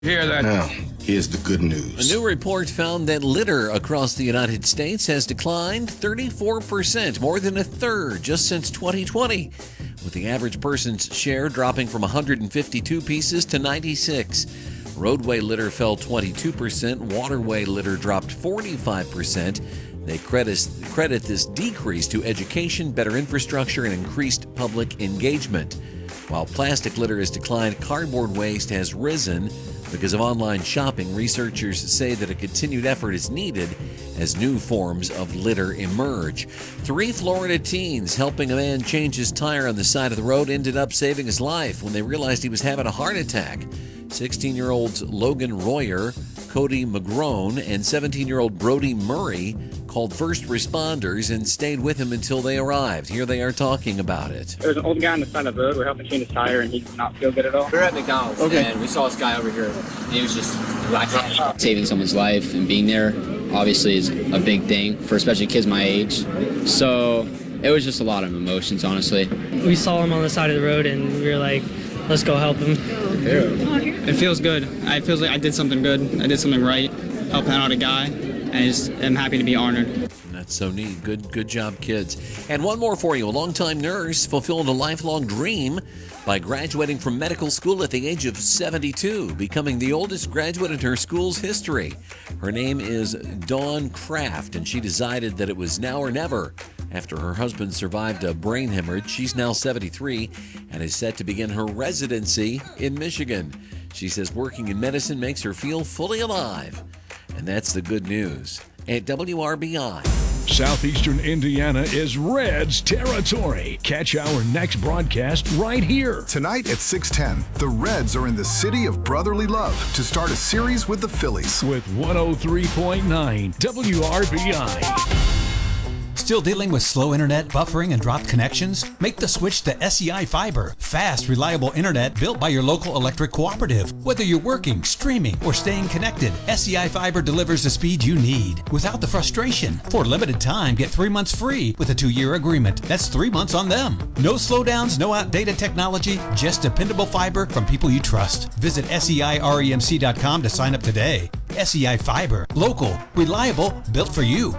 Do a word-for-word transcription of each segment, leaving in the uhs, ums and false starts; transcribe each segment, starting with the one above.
Hear that? Now, here's the good news. A new report found that litter across the United States has declined thirty-four percent, more than a third, just since twenty twenty, with the average person's share dropping from one hundred fifty-two pieces to ninety-six. Roadway litter fell twenty-two percent, waterway litter dropped forty-five percent. They credit, credit this decrease to education, better infrastructure, and increased public engagement. While plastic litter has declined, cardboard waste has risen. Because of online shopping, researchers say that a continued effort is needed as new forms of litter emerge. Three Florida teens helping a man change his tire on the side of the road ended up saving his life when they realized he was having a heart attack. sixteen-year-olds Logan Royer, Cody McGrone, and seventeen-year-old Brody Murray called first responders and stayed with him until they arrived. Here they are talking about it. There was an old guy on the side of the road. We're helping change his tire, and he did not feel good at all. We were at McDonald's, Okay. and we saw this guy over here. He was just relaxing. Saving someone's life and being there, obviously, is a big thing for especially kids my age. So it was just a lot of emotions, honestly. We saw him on the side of the road, and we were like, let's go help him. It feels good. It feels like I did something good. I did something right, helping out a guy, and I just am happy to be honored. That's so neat. Good, good job, kids. And one more for you. A longtime nurse fulfilled a lifelong dream by graduating from medical school at the age of seventy-two, becoming the oldest graduate in her school's history. Her name is Dawn Kraft, and she decided that it was now or never. After her husband survived a brain hemorrhage, she's now seventy-three and is set to begin her residency in Michigan. She says working in medicine makes her feel fully alive. And that's the good news. At W R B I. Southeastern Indiana is Reds territory. Catch our next broadcast right here. Tonight at six ten, the Reds are in the city of brotherly love to start a series with the Phillies. With one oh three point nine W R B I. Still dealing with slow internet, buffering, and dropped connections? Make the switch to S E I Fiber. Fast, reliable internet built by your local electric cooperative. Whether you're working, streaming, or staying connected, S E I Fiber delivers the speed you need without the frustration. For a limited time, get three months free with a two-year agreement. That's three months on them. No slowdowns, no outdated technology, just dependable fiber from people you trust. Visit S E I remc dot com to sign up today. S E I Fiber. Local, reliable, built for you.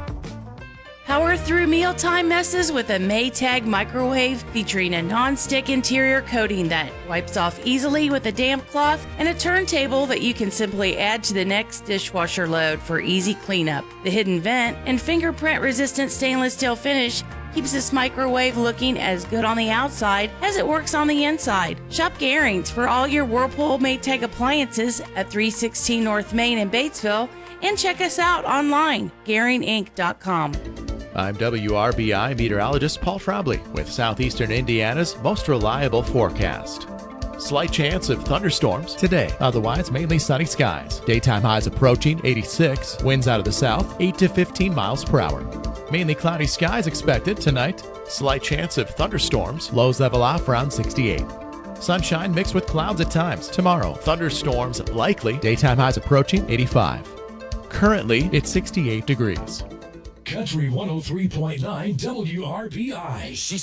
Power through mealtime messes with a Maytag microwave featuring a non-stick interior coating that wipes off easily with a damp cloth and a turntable that you can simply add to the next dishwasher load for easy cleanup. The hidden vent and fingerprint-resistant stainless steel finish keeps this microwave looking as good on the outside as it works on the inside. Shop Garings for all your Whirlpool Maytag appliances at three sixteen North Main in Batesville, and check us out online, Garing Inc dot com. I'm W R B I meteorologist Paul Trombley with Southeastern Indiana's most reliable forecast. Slight chance of thunderstorms today. Otherwise, mainly sunny skies. Daytime highs approaching eighty-six. Winds out of the south, eight to fifteen miles per hour. Mainly cloudy skies expected tonight. Slight chance of thunderstorms. Lows level off around sixty-eight. Sunshine mixed with clouds at times. Tomorrow, thunderstorms likely. Daytime highs approaching eighty-five. Currently, it's sixty-eight degrees. Country one oh three point nine W R B I.